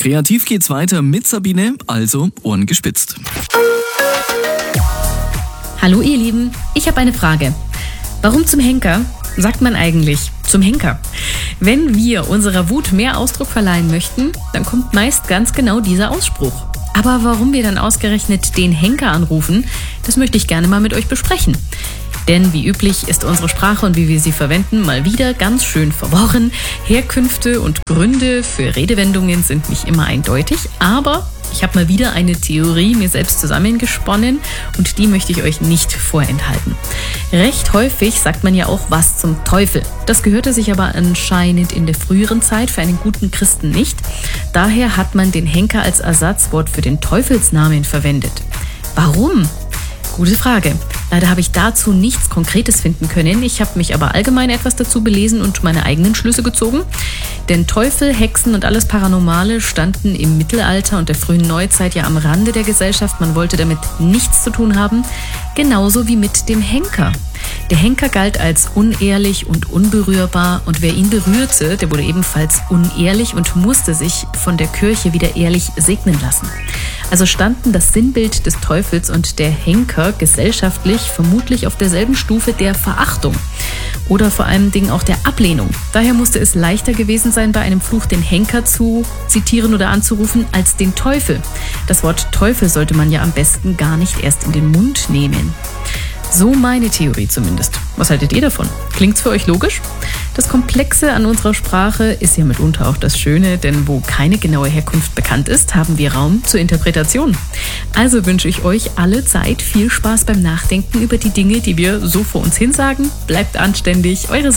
Kreativ geht's weiter mit Sabine, also Ohren gespitzt. Hallo ihr Lieben, ich habe eine Frage. Warum zum Henker sagt man eigentlich zum Henker? Wenn wir unserer Wut mehr Ausdruck verleihen möchten, dann kommt meist ganz genau dieser Ausspruch. Aber warum wir dann ausgerechnet den Henker anrufen, das möchte ich gerne mal mit euch besprechen. Denn wie üblich ist unsere Sprache und wie wir sie verwenden mal wieder ganz schön verworren. Herkünfte und Gründe für Redewendungen sind nicht immer eindeutig, aber ich habe mal wieder eine Theorie mir selbst zusammengesponnen und die möchte ich euch nicht vorenthalten. Recht häufig sagt man ja auch was zum Teufel. Das gehörte sich aber anscheinend in der früheren Zeit für einen guten Christen nicht. Daher hat man den Henker als Ersatzwort für den Teufelsnamen verwendet. Warum? Gute Frage. Leider habe ich dazu nichts Konkretes finden können. Ich habe mich aber allgemein etwas dazu belesen und meine eigenen Schlüsse gezogen. Denn Teufel, Hexen und alles Paranormale standen im Mittelalter und der frühen Neuzeit ja am Rande der Gesellschaft. Man wollte damit nichts zu tun haben. Genauso wie mit dem Henker. Der Henker galt als unehrlich und unberührbar und wer ihn berührte, der wurde ebenfalls unehrlich und musste sich von der Kirche wieder ehrlich segnen lassen. Also standen das Sinnbild des Teufels und der Henker gesellschaftlich vermutlich auf derselben Stufe der Verachtung oder vor allen Dingen auch der Ablehnung. Daher musste es leichter gewesen sein, bei einem Fluch den Henker zu zitieren oder anzurufen, als den Teufel. Das Wort Teufel sollte man ja am besten gar nicht erst in den Mund nehmen. So meine Theorie zumindest. Was haltet ihr davon? Klingt's für euch logisch? Das Komplexe an unserer Sprache ist ja mitunter auch das Schöne, denn wo keine genaue Herkunft bekannt ist, haben wir Raum zur Interpretation. Also wünsche ich euch alle Zeit viel Spaß beim Nachdenken über die Dinge, die wir so vor uns hin sagen. Bleibt anständig, eure